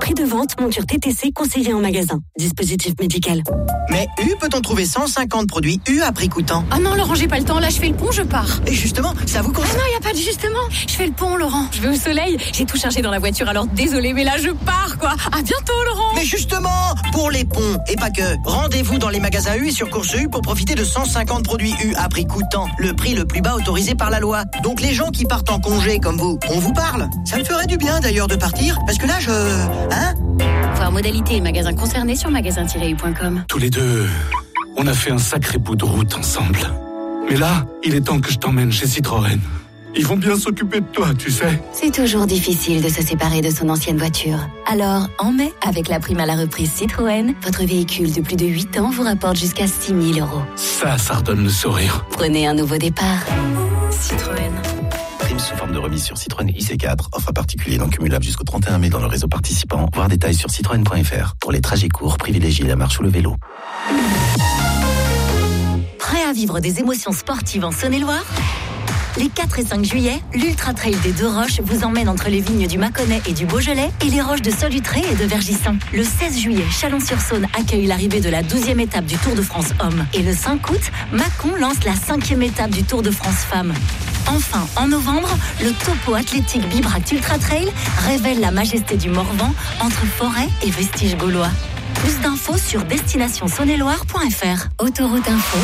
prix de vente, monture TTC conseillée en magasin. Dispositif médical. Mais peut-on trouver 150 produits à prix coûtant? Ah non, Laurent, j'ai pas le temps. Là, je fais le pont, je pars. Et justement, ça vous concerne? Ah non, y a pas de justement. Je fais le pont, Laurent. Je vais au soleil. J'ai tout chargé dans la voiture, alors désolé, mais là, je pars, quoi. À bientôt, Laurent. Mais justement, pour les ponts, et pas que, rendez-vous dans les magasins U et sur Course U pour profiter de 150 produits U à prix coûtant. Le prix le plus bas autorisé par la loi. Donc les gens qui partent en congé comme vous, on vous parle. Ça me ferait du bien d'ailleurs de partir, parce que là, Voir modalité et magasins concernés sur magasin-u.com. Tous les deux, on a fait un sacré bout de route ensemble. Mais là, il est temps que je t'emmène chez Citroën. Ils vont bien s'occuper de toi, tu sais. C'est toujours difficile de se séparer de son ancienne voiture. Alors, en mai, avec la prime à la reprise Citroën, votre véhicule de plus de 8 ans vous rapporte jusqu'à 6 000 €. Ça redonne le sourire. Prenez un nouveau départ. Citroën. Prime sous forme de remise sur Citroën IC4. Offre à particulier non cumulable jusqu'au 31 mai dans le réseau participant. Voir détails sur citroën.fr. Pour les trajets courts, privilégiez la marche ou le vélo. Prêt à vivre des émotions sportives en Saône-et-Loire ? Les 4 et 5 juillet, l'Ultra Trail des Deux-Roches vous emmène entre les vignes du Mâconnais et du Beaujolais et les roches de Solutré et de Vergisson. Le 16 juillet, Chalon-sur-Saône accueille l'arrivée de la 12e étape du Tour de France Hommes. Et le 5 août, Mâcon lance la 5e étape du Tour de France Femmes. Enfin, en novembre, le topo athlétique Bibract Ultra Trail révèle la majesté du Morvan entre forêt et vestiges gaulois. Plus d'infos sur destinationsaône-et-loire.fr. Autoroute Info.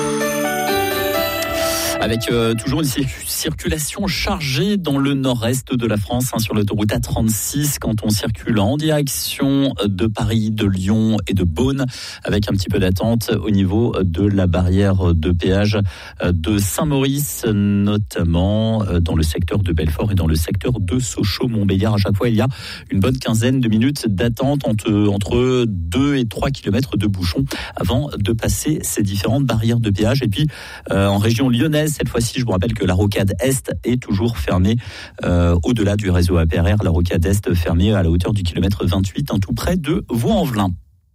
Avec toujours une circulation chargée dans le nord-est de la France, sur l'autoroute A36, quand on circule en direction de Paris, de Lyon et de Beaune, avec un petit peu d'attente au niveau de la barrière de péage de Saint-Maurice, notamment dans le secteur de Belfort et dans le secteur de Sochaux-Montbéliard. À chaque fois, il y a une bonne quinzaine de minutes d'attente, entre 2 et 3 kilomètres de bouchons avant de passer ces différentes barrières de péage. Et puis, en région lyonnaise, cette fois-ci, je vous rappelle que la rocade Est est toujours fermée au-delà du réseau APRR. La rocade Est fermée à la hauteur du kilomètre 28, tout près de Vaux-en-Velin.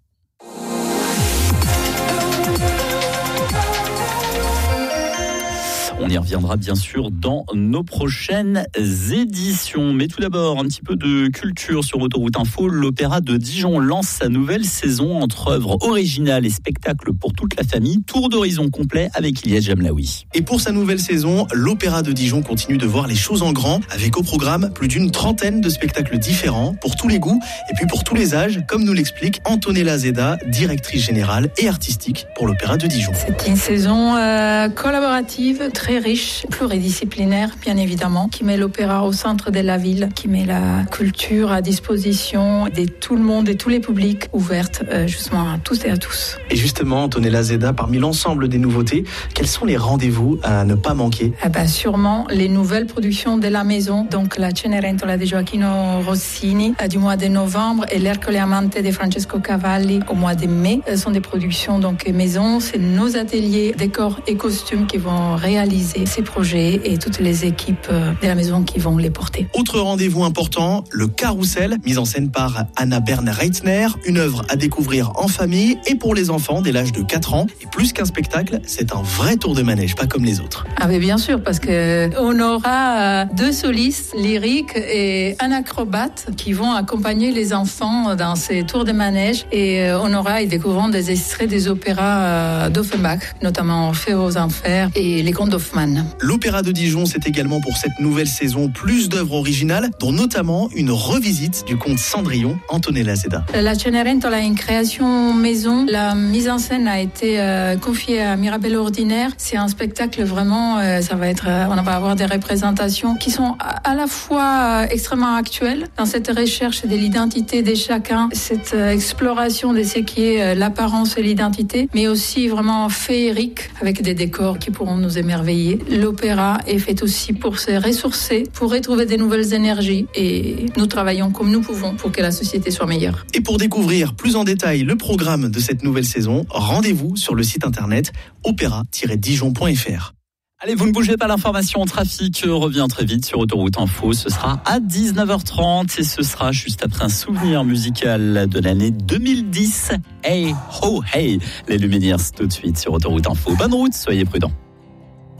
On y reviendra bien sûr dans nos prochaines éditions. Mais tout d'abord, un petit peu de culture sur Autoroute Info. L'Opéra de Dijon lance sa nouvelle saison entre œuvres originales et spectacles pour toute la famille. Tour d'horizon complet avec Ilyes Jamlaoui. Et pour sa nouvelle saison, l'Opéra de Dijon continue de voir les choses en grand, avec au programme plus d'une trentaine de spectacles différents pour tous les goûts et puis pour tous les âges, comme nous l'explique Antonella Zeda, directrice générale et artistique pour l'Opéra de Dijon. C'est une saison collaborative, très riche, pluridisciplinaire bien évidemment, qui met l'opéra au centre de la ville, qui met la culture à disposition de tout le monde et tous les publics, ouverte justement à tous et à tous. Et justement, Antonella Zeda, parmi l'ensemble des nouveautés, quels sont les rendez-vous à ne pas manquer? Sûrement les nouvelles productions de la maison, donc la Cenerentola de Gioacchino Rossini du mois de novembre et l'Ercole Amante de Francesco Cavalli au mois de mai. Ce sont des productions donc maison, c'est nos ateliers décors et costumes qui vont réaliser ces projets et toutes les équipes de la maison qui vont les porter. Autre rendez-vous important, le Carrousel, mis en scène par Anna Bern-Reitner, une œuvre à découvrir en famille et pour les enfants dès l'âge de 4 ans. Et plus qu'un spectacle, c'est un vrai tour de manège, pas comme les autres. Mais bien sûr, parce que on aura 2 solistes lyriques et un acrobate qui vont accompagner les enfants dans ces tours de manège et on aura, ils découvrent des extraits des opéras d'Offenbach, notamment Orphée aux Enfers et les contes d'Hoffmann. L'Opéra de Dijon, c'est également pour cette nouvelle saison plus d'œuvres originales, dont notamment une revisite du conte Cendrillon, Antonella Zeda. La Cenerentola est une création maison. La mise en scène a été confiée à Mirabelle Ordinaire. C'est un spectacle vraiment, on va avoir des représentations qui sont à la fois extrêmement actuelles dans cette recherche de l'identité de chacun, cette exploration de ce qui est l'apparence et l'identité, mais aussi vraiment féerique avec des décors qui pourront nous émerveiller. L'opéra est fait aussi pour se ressourcer, pour retrouver des nouvelles énergies et nous travaillons comme nous pouvons pour que la société soit meilleure. Et pour découvrir plus en détail le programme de cette nouvelle saison, rendez-vous sur le site internet opéra-dijon.fr. Allez, vous ne bougez pas, l'information en trafic revient très vite sur Autoroute Info. Ce sera à 19h30 et ce sera juste après un souvenir musical de l'année 2010. Hey, ho, hey, les Lumineers tout de suite sur Autoroute Info. Bonne route, soyez prudents.